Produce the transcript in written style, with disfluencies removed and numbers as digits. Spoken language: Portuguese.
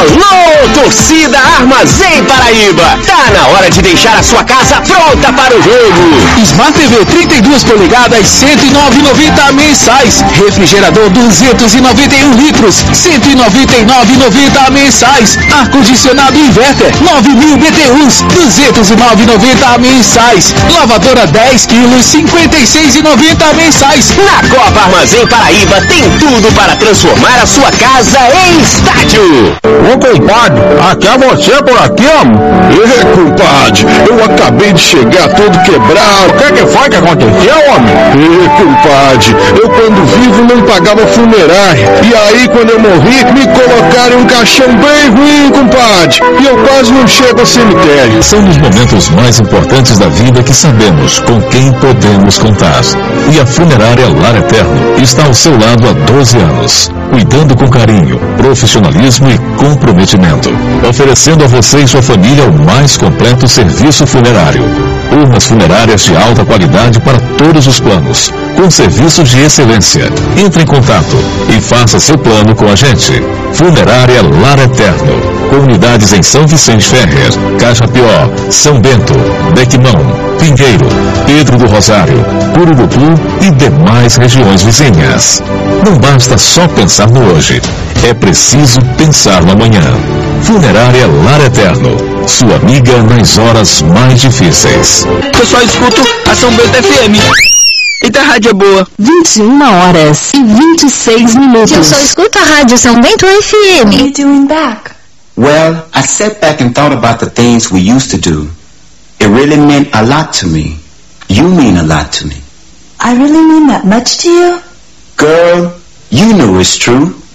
Alô, torcida Armazém Paraíba! Tá na hora de deixar a sua casa pronta para o jogo. Smart TV 32 polegadas, R$109,90 mensais. Refrigerador 291 litros, R$199,90 mensais. Ar-condicionado inverter, 9.000 BTUs, R$209,90 mensais. Lavadora 10 quilos, R$56,90 mensais. Na Copa Armazém Paraíba tem tudo para transformar a sua casa em estádio. Ô compadre, aqui é você por aqui, amor? Compadre, eu acabei de chegar todo quebrado. O que foi que aconteceu, homem? Compadre, eu quando vivo não pagava funerária. E aí quando eu morri, me colocaram em um caixão bem ruim, compadre. E eu quase não chego ao cemitério. São os momentos mais importantes da vida que sabemos com quem podemos contar. E a Funerária Lar Eterno está ao seu lado há 12 anos, cuidando com carinho, profissionalismo e comprometimento, oferecendo a você e sua família o mais completo serviço funerário. Urnas funerárias de alta qualidade para todos os planos, com serviços de excelência. Entre em contato e faça seu plano com a gente. Funerária Lar Eterno, com unidades em São Vicente Ferrer, Cajapió, São Bento, Bequimão, Pinheiro, Pedro do Rosário, Cururupu e demais regiões vizinhas. Não basta só pensar no hoje, é preciso pensar no amanhã. Funerária Lar Eterno, sua amiga nas horas mais difíceis. Eu só escuto a São Bento FM. Eita, a rádio é boa. 21h26. Eu só escuto a rádio São Bento FM. What are you doing back? Well, I sat back and thought about the things we used to do. It really meant a lot to me. You mean a lot to me. I really mean that much to you? Girl, you know it's true.